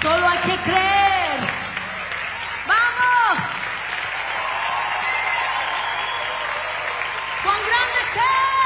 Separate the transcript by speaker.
Speaker 1: Solo hay que creer. ¡Vamos! ¡Cuán grande es Él!